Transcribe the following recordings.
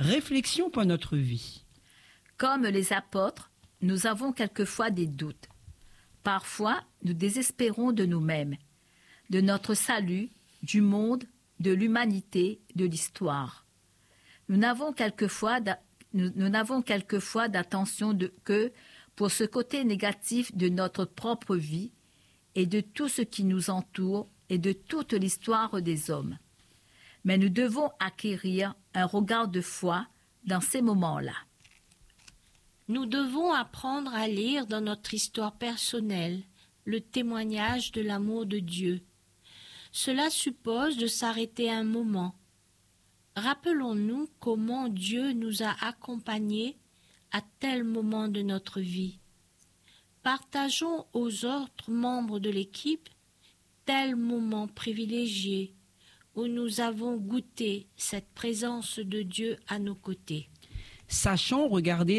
Réflexion pour notre vie. Comme les apôtres, nous avons quelquefois des doutes. Parfois, nous désespérons de nous-mêmes, de notre salut, du monde, de l'humanité, de l'histoire. Nous n'avons quelquefois d'attention que pour ce côté négatif de notre propre vie et de tout ce qui nous entoure et de toute l'histoire des hommes. Mais nous devons acquérir un regard de foi dans ces moments-là. Nous devons apprendre à lire dans notre histoire personnelle le témoignage de l'amour de Dieu. Cela suppose de s'arrêter un moment. Rappelons-nous comment Dieu nous a accompagnés à tel moment de notre vie. Partageons aux autres membres de l'équipe tel moment privilégié où nous avons goûté cette présence de Dieu à nos côtés. Sachons regarder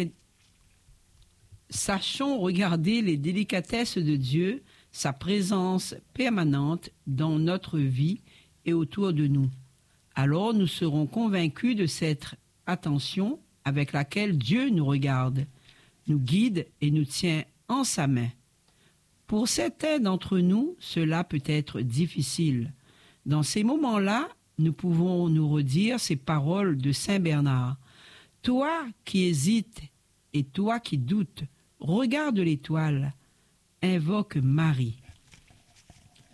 les délicatesses de Dieu, sa présence permanente dans notre vie et autour de nous. Alors nous serons convaincus de cette attention avec laquelle Dieu nous regarde, nous guide et nous tient en sa main. Pour certains d'entre nous, cela peut être difficile. Dans ces moments-là, nous pouvons nous redire ces paroles de Saint Bernard. « Toi qui hésites et toi qui doutes, regarde l'étoile, invoque Marie.